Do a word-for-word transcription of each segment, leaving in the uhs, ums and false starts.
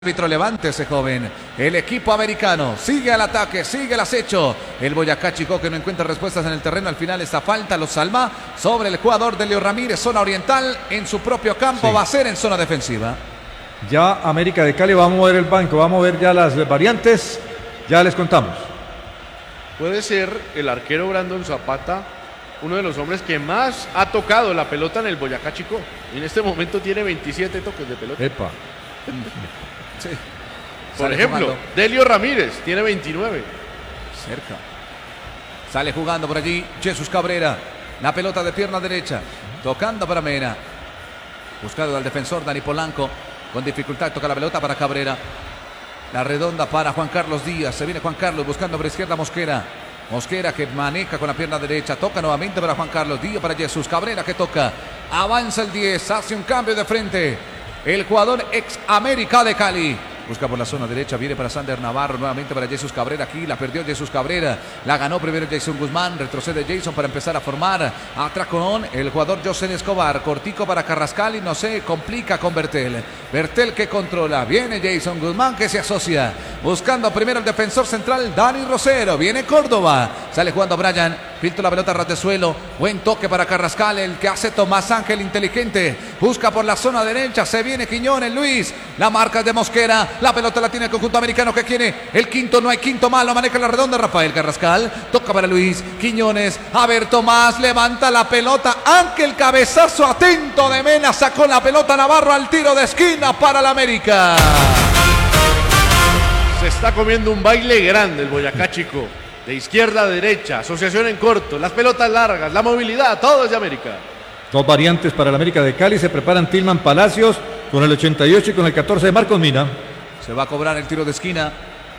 árbitro, levántese, joven. El equipo americano sigue al ataque, sigue el acecho. El Boyacá Chicó, que no encuentra respuestas en el terreno. Al final esta falta lo salva sobre el jugador de Leo Ramírez. Zona oriental en su propio campo. Sí. Va a ser en zona defensiva. Ya América de Cali va a mover el banco. Vamos a ver ya las variantes. Ya les contamos. Puede ser el arquero Brandon Zapata uno de los hombres que más ha tocado la pelota en el Boyacá Chicó. En este momento tiene veintisiete toques de pelota. Epa. Sí. Por Sale ejemplo, jugando. Delio Ramírez tiene veintinueve. Cerca. Sale jugando por allí Jesús Cabrera. La pelota de pierna derecha. Tocando para Mena. Buscado al defensor Dani Polanco. Con dificultad toca la pelota para Cabrera. La redonda para Juan Carlos Díaz. Se viene Juan Carlos buscando por izquierda Mosquera. Mosquera que maneja con la pierna derecha. Toca nuevamente para Juan Carlos Díaz, para Jesús Cabrera que toca. Avanza el diez. Hace un cambio de frente. El jugador ex América de Cali. Busca por la zona derecha, viene para Sander Navarro, nuevamente para Jesús Cabrera, aquí la perdió Jesús Cabrera, la ganó primero Jason Guzmán, retrocede Jason para empezar a formar, atracón el jugador José Escobar, cortico para Carrascal y no se complica con Bertel, Bertel que controla, viene Jason Guzmán que se asocia, buscando primero el defensor central Dani Rosero, viene Córdoba, sale jugando Brian, filtra la pelota a ras de suelo, buen toque para Carrascal, el que hace Tomás Ángel inteligente, busca por la zona derecha, se viene Quiñones, Luis, la marca de Mosquera, la pelota la tiene el conjunto americano que quiere el quinto, no hay quinto malo, maneja la redonda Rafael Carrascal, toca para Luis Quiñones, a ver Tomás, levanta la pelota, Ángel cabezazo atento de Mena, sacó la pelota Navarro al tiro de esquina para la América. Se está comiendo un baile grande el Boyacá Chicó, de izquierda a derecha, asociación en corto, las pelotas largas, la movilidad, todo es de América. Dos variantes para el América de Cali, se preparan Tillman Palacios con el ochenta y ocho y con el catorce de Marcos Mina. Se va a cobrar el tiro de esquina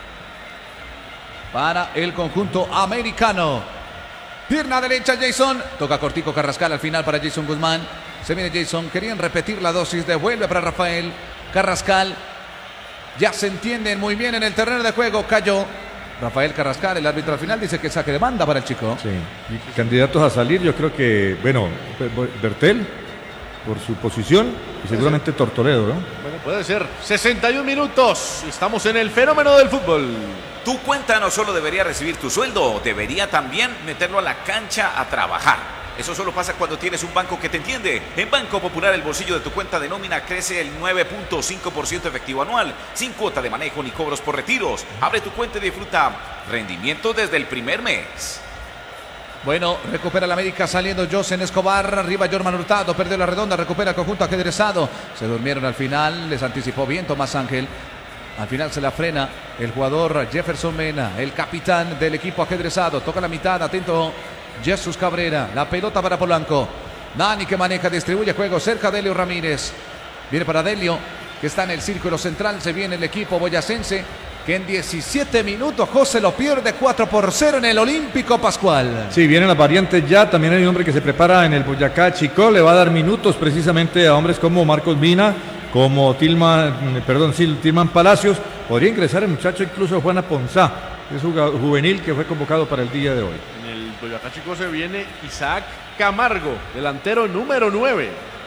para el conjunto americano. Pierna derecha Jason. Toca cortico Carrascal al final para Jason Guzmán. Se viene Jason. Querían repetir la dosis. Devuelve para Rafael Carrascal. Ya se entienden muy bien en el terreno de juego. Cayó Rafael Carrascal. El árbitro al final dice que saque de banda para el chico. Sí. Y candidatos a salir, yo creo que, bueno, Bertel por su posición y seguramente Tortoredo, ¿no? Bueno, puede ser. sesenta y un minutos. Estamos en el fenómeno del fútbol. Tu cuenta no solo debería recibir tu sueldo, debería también meterlo a la cancha a trabajar. Eso solo pasa cuando tienes un banco que te entiende. En Banco Popular el bolsillo de tu cuenta de nómina crece el nueve punto cinco por ciento efectivo anual, sin cuota de manejo ni cobros por retiros. Abre tu cuenta y disfruta rendimiento desde el primer mes. Bueno, recupera la América saliendo Josen Escobar, arriba Jorman Hurtado, perdió la redonda, recupera el conjunto ajedrezado. Se durmieron al final, les anticipó bien Tomás Ángel. Al final se la frena el jugador Jefferson Mena, el capitán del equipo ajedrezado. Toca la mitad, atento Jesús Cabrera, la pelota para Polanco. Dani que maneja, distribuye juego cerca de Delio Ramírez. Viene para Delio, que está en el círculo central, se viene el equipo boyacense. Que en diecisiete minutos José lo pierde cuatro por cero en el Olímpico Pascual. Sí, vienen las variantes ya. También hay un hombre que se prepara en el Boyacá Chicó. Le va a dar minutos precisamente a hombres como Marcos Mina, como Tillman, perdón, sí, Tillman Palacios. Podría ingresar el muchacho incluso Juana Ponzá, que es un juvenil que fue convocado para el día de hoy. En el Boyacá Chicó se viene Isaac Camargo, delantero número nueve.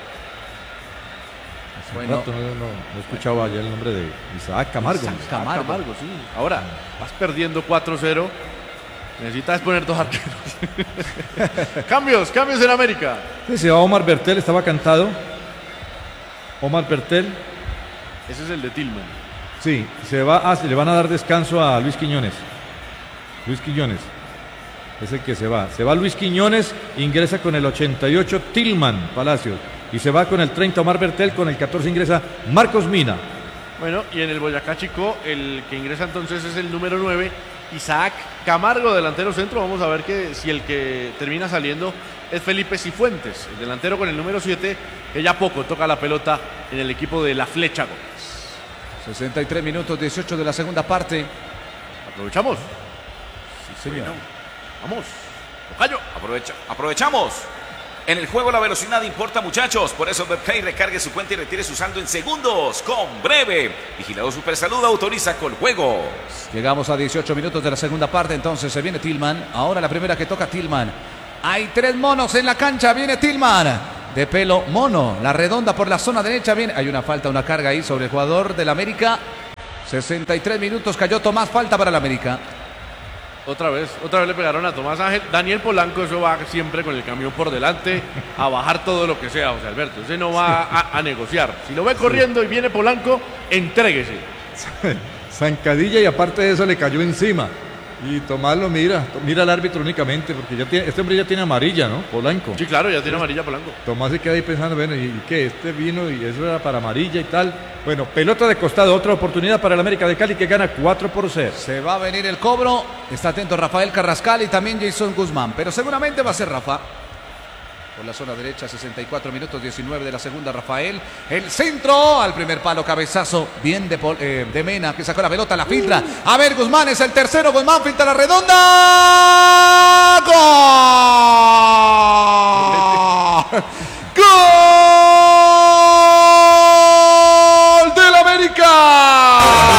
Bueno, no, no, no escuchaba ya el nombre de Isaac Camargo. Isaac Camargo, Camargo, sí. Ahora, vas perdiendo cuatro cero. Necesitas poner dos arqueros. cambios, cambios en América. Sí, se va Omar Bertel, estaba cantado. Omar Bertel. Ese es el de Tillman. Sí, se va a, le van a dar descanso a Luis Quiñones. Luis Quiñones. Es el que se va. Se va Luis Quiñones, ingresa con el ochenta y ocho Tillman Palacios. Y se va con el treinta Omar Bertel, con el catorce ingresa Marcos Mina. Bueno, y en el Boyacá Chicó, el que ingresa entonces es el número nueve, Isaac Camargo, delantero centro. Vamos a ver que si el que termina saliendo es Felipe Cifuentes, el delantero con el número siete, que ya poco toca la pelota en el equipo de La Flecha Gómez. sesenta y tres minutos, dieciocho de la segunda parte. ¿Aprovechamos? Sí, señor. Bueno, vamos. Tocayo. Aprovecha, aprovechamos. En el juego la velocidad importa, muchachos. Por eso BetPlay recargue su cuenta y retire su saldo en segundos con Breve. Vigilado Supersalud autoriza con juegos. Llegamos a dieciocho minutos de la segunda parte. Entonces se viene Tillman. Ahora la primera que toca Tillman. Hay tres monos en la cancha. Viene Tillman. De pelo mono. La redonda por la zona derecha. Viene. Hay una falta, una carga ahí sobre el jugador del América. sesenta y tres minutos, cayó Tomás, falta para el América. Otra vez, otra vez le pegaron a Tomás Ángel. Daniel Polanco, eso va siempre con el camión por delante, a bajar todo lo que sea, José Alberto. Ese no va a, a negociar. Si lo ve corriendo y viene Polanco, entréguese. Zancadilla, y aparte de eso le cayó encima. Y Tomás lo mira, mira al árbitro únicamente, porque ya tiene, este hombre ya tiene amarilla, ¿no? Polanco. Sí, claro, ya tiene amarilla Polanco. Tomás se queda ahí pensando, bueno, ¿y qué? Este vino y eso era para amarilla y tal. Bueno, pelota de costado, otra oportunidad para el América de Cali que gana cuatro por cero. Se va a venir el cobro. Está atento Rafael Carrascal y también Jason Guzmán. Pero seguramente va a ser Rafa. Por la zona derecha, sesenta y cuatro minutos, diecinueve de la segunda, Rafael. El centro al primer palo, cabezazo. Bien de, Pol, eh, de Mena, que sacó la pelota, la filtra. A ver, Guzmán es el tercero. Guzmán filtra la redonda. ¡Gol! ¡Gol!